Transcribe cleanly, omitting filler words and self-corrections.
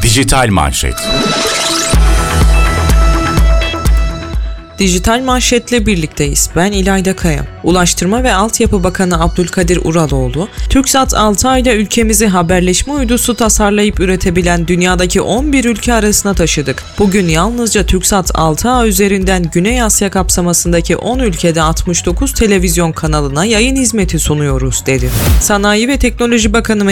Dijital Manşet. Dijital Manşet'le birlikteyiz. Ben İlayda Kaya. Ulaştırma ve Altyapı Bakanı Abdülkadir Uraloğlu, TürkSat 6 ayda ülkemizi haberleşme uydusu tasarlayıp üretebilen dünyadaki 11 ülke arasına taşıdık. Bugün yalnızca TürkSat 6A üzerinden Güney Asya kapsamasındaki 10 ülkede 69 televizyon kanalına yayın hizmeti sunuyoruz, dedi. Sanayi ve Teknoloji Bakanı